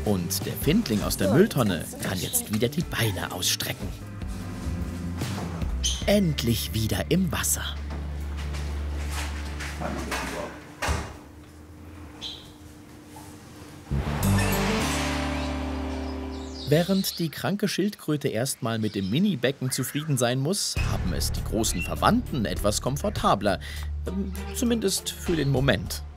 Und der Findling aus der Mülltonne kann jetzt wieder die Beine ausstrecken. Endlich wieder im Wasser. Während die kranke Schildkröte erstmal mit dem Mini-Becken zufrieden sein muss, haben es die großen Verwandten etwas komfortabler. Zumindest für den Moment.